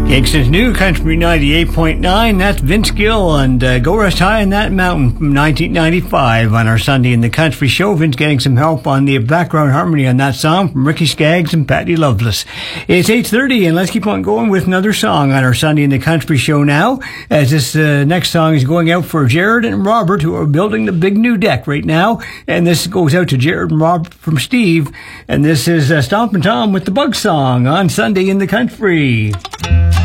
Kingston's New Country 98.9, that's Vince Gill and Go Rest High in That Mountain from 1995 on our Sunday in the Country show. Vince getting some help on the background harmony on that song from Ricky Skaggs and Patty Loveless. It's 8:30 and let's keep on going with another song on our Sunday in the Country show now, as this next song is going out for Jared and Robert, who are building the big new deck right now, and this goes out to Jared and Robert from Steve, and this is Stompin' Tom with the Bug Song on Sunday in the Country.